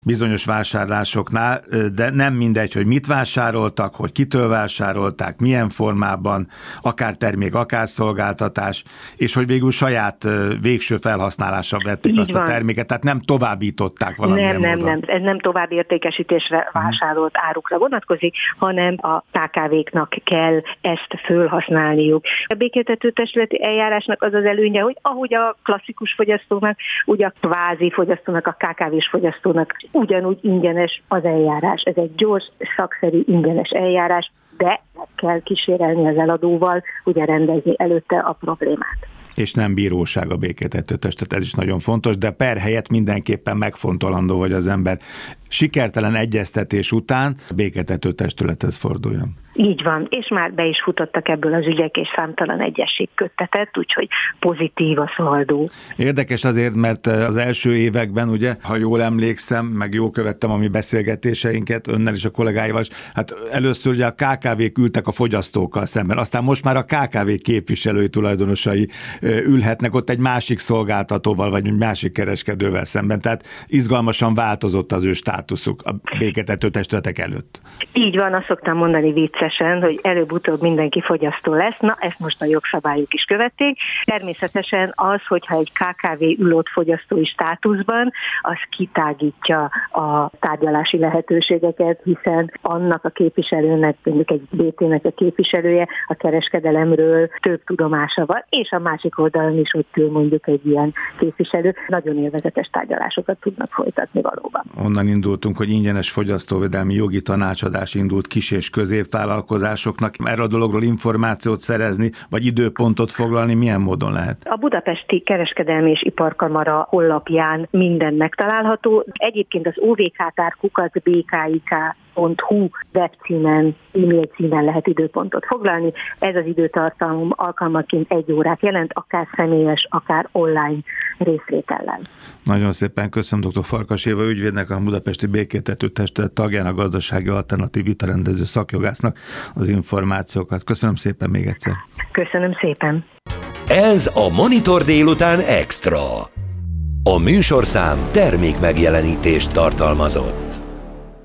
bizonyos vásárlásoknál, de nem mindegy, hogy mit vásároltak, hogy kitől vásárolták, milyen formában, akár termék, akár szolgáltatás, és hogy végül saját végső felhasználásra vették azt a terméket, tehát nem továbbították valamilyen módon. Nem, ez nem további értékesítésre vásárolt árukra vonatkozik, hanem a KKV-knak kell ezt fölhasználniuk. A békéltető-testületi eljárásnak az az előnye, hogy ahogy a klasszikus fogyasztónak, úgy a kvázi fogyasztónak, a KKV-s fogyasztónak ugyanúgy ingyenes az eljárás. Ez egy gyors, szakszerű, ingyenes eljárás, de meg kell kísérelni az eladóval, ugye rendezni előtte a problémát. És nem bíróság a békéltető-testület, ez is nagyon fontos, de per helyett mindenképpen megfontolandó, hogy az ember sikertelen egyeztetés után békéltető-testülethez forduljon. Így van, és már be is futottak ebből az ügyek, és számtalan egyesség köttetett, úgyhogy pozitív a szaldó. Érdekes azért, mert az első években, ugye, ha jól emlékszem, meg jól követtem a mi beszélgetéseinket önnel és a kollégáival, hát először ugye a KKV-k ültek a fogyasztókkal szemben, aztán most már a KKV képviselői tulajdonosai ülhetnek ott egy másik szolgáltatóval, vagy egy másik kereskedővel szemben, tehát izgalmasan változott az ő státuszuk a békéltető-testületek előtt. Így van, azt szoktam mondani viccesen, hogy előbb-utóbb mindenki fogyasztó lesz, na ezt most a jogszabályok is követték. Természetesen az, hogyha egy KKV ül ott fogyasztói státuszban, az kitágítja a tárgyalási lehetőségeket, hiszen annak a képviselőnek, mondjuk egy BT-nek a képviselője a kereskedelemről több tudomása van, és a másik oldalon is ott ül mondjuk egy ilyen képviselő. Nagyon élvezetes tárgyalásokat tudnak folytatni valóban. Onnan indultunk, hogy ingyenes fogyasztóvédelmi jogi tanácsadás indult kis- és középvállalkozásoknak. Erről a dologról információt szerezni, vagy időpontot foglalni milyen módon lehet? A Budapesti Kereskedelmi és Iparkamara honlapján minden megtalálható. Egyébként az ovktár@bkik.hu webcímen, e-mail címen lehet időpontot foglalni. Ez az időtartam alkalmanként 1 órát jelent, akár személyes, akár online részvétellel. Nagyon szépen köszönöm dr. Farkas Éva ügyvédnek, a Budapesti Békéltető-testület tagjának, gazdasági alternatív vitarendező szakjogásznak az információkat. Köszönöm szépen még egyszer. Köszönöm szépen. Ez a Monitor délután extra. A műsorszám termékmegjelenítést tartalmazott.